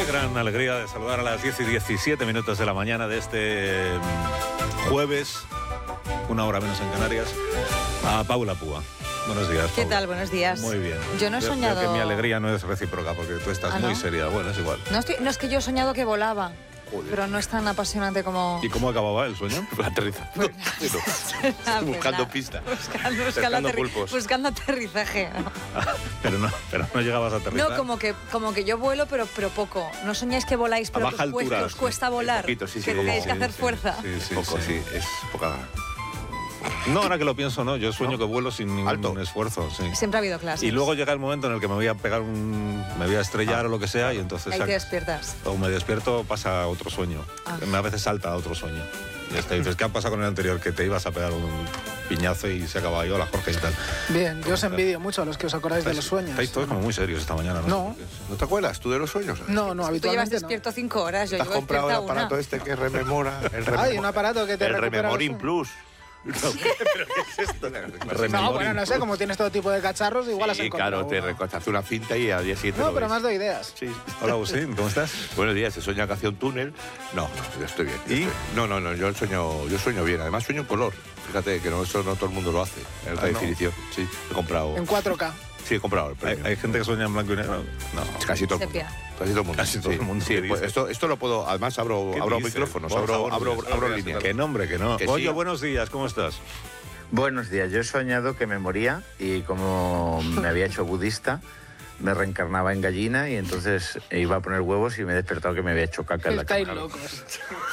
Qué gran alegría de saludar a las 10:17 de la mañana de este jueves, 1 hora menos en Canarias, a Paula Púa. Buenos días, Paula. ¿Qué tal? Buenos días. Muy bien. Yo no he soñado... Creo que mi alegría no es recíproca, porque tú estás muy seria. Bueno, es igual. No es que yo he soñado que volaba. Joder. Pero no es tan apasionante como... ¿Y cómo acababa el sueño? Aterrizando. Buscando pistas. Buscando aterrizaje. ¿No? pero no llegabas a aterrizar. No, como que yo vuelo, pero poco. No soñáis que voláis, pero que os cuesta volar. Poquito, sí, que tenéis que hacer fuerza. Sí, es poca... No, ahora que lo pienso, no. Yo sueño que vuelo sin ningún esfuerzo. Sí. Siempre ha habido clases. Y luego llega el momento en el que me voy a pegar me voy a estrellar o lo que sea, y entonces... Ahí te despiertas. O me despierto, pasa a otro sueño. A veces salta a otro sueño. Y hasta dices, ¿qué ha pasado con el anterior? Que te ibas a pegar un piñazo y se acaba. Hola, Jorge, y tal. Bien, yo os envidio mucho a los que os acordáis de los sueños. Estáis todos como muy serios esta mañana, ¿no? ¿No te acuerdas tú de los sueños? No, habitualmente tú llevas despierto 5 horas. Yo ¿te has comprado el aparato este que rememora? Hay un aparato que te el Rememorin Plus. ¿Pero qué es esto? No, bueno, no sé, como tienes todo tipo de cacharros, igual has encontrado. Claro, te hace una cinta y al día siguiente. No, pero más doy ideas. Sí. Hola, Agustín, ¿cómo estás? Buenos días, ¿se sueña que hace un túnel? No, yo estoy bien. ¿Y? No, yo sueño bien. Además, sueño en color. Fíjate que eso no todo el mundo lo hace. En alta definición. Sí, he comprado. En 4K. Sí, he comprado el premio. ¿Hay gente que sueña en blanco y negro? No. Casi todo el mundo. Casi todo el mundo. Sí, pues esto lo puedo... Además, abro micrófonos, abro líneas. ¿Qué nombre? Que no. Oye, buenos días, ¿cómo estás? Buenos días, yo he soñado que me moría y como me había hecho budista, me reencarnaba en gallina y entonces iba a poner huevos y me he despertado que me había hecho caca en la cama. Estáis locos.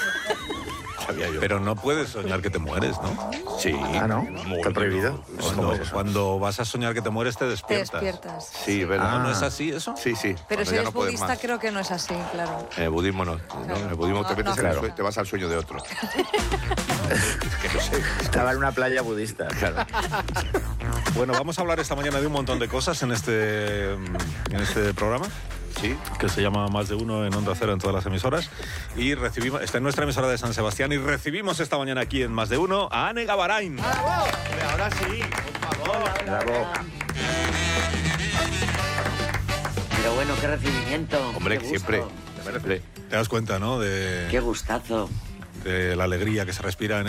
Pero no puedes soñar que te mueres, ¿no? Sí. Ah, ¿no? ¿Está prohibido? Cuando vas a soñar que te mueres, te despiertas. Te despiertas. Sí, ¿verdad? ¿No es así eso? Sí. Pero si eres budista, creo que no es así, claro. En el budismo no. En el budismo te vas al sueño de otro. Que no sé. Estaba en una playa budista. Claro. Bueno, vamos a hablar esta mañana de un montón de cosas en este programa. Sí, que se llama Más de Uno en Onda Cero en todas las emisoras. Y está en nuestra emisora de San Sebastián y recibimos esta mañana aquí en Más de Uno a Ane Gavarain. ¡Bravo! Ahora sí, por favor. Bravo. Pero bueno, qué recibimiento. Hombre, qué siempre. Te das cuenta, ¿no? Qué gustazo. De la alegría que se respira en